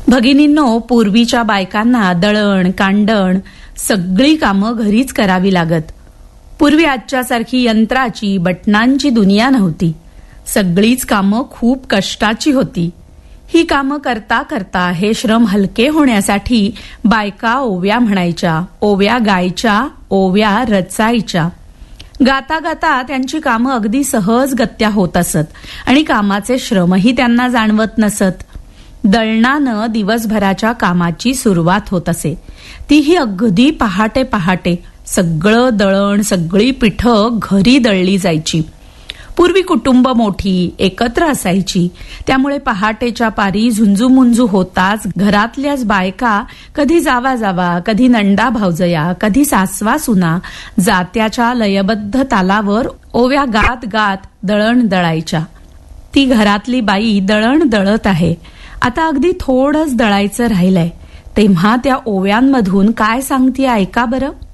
भगिनींनो, पूर्वीच्या बायकांना दळण कांडण सगळी कामं घरीच करावी लागत. पूर्वी आजच्यासारखी यंत्राची बटनांची दुनिया नव्हती. सगळीच कामं खूप कष्टाची होती. ही कामं करता करता हे श्रम हलके होण्यासाठी बायका ओव्या म्हणायच्या, ओव्या गायच्या, ओव्या रचायच्या. गाता गाता त्यांची कामं अगदी सहजगत्या होत असत आणि कामाचे श्रमही त्यांना जाणवत नसत. दळणानं दिवसभराच्या कामाची सुरुवात होत असे, तीही अगदी पहाटे पहाटे. सगळं दळण सगळी पिठं घरी दळली जायची. पूर्वी कुटुंब मोठी एकत्र असायची, त्यामुळे पहाटेच्या पारी झुंजूमुंजू होताच घरातल्याच बायका कधी जावा जावा, कधी नंडा भावजया, कधी सासवा सुना जात्याच्या लयबद्ध तालावर ओव्या गात गात दळण दळायच्या. ती घरातली बाई दळण दळत आहे. आता अगदी थोडंच दळायचं राहिलंय, तेव्हा त्या ओव्यांमधून काय सांगते ऐका बरं.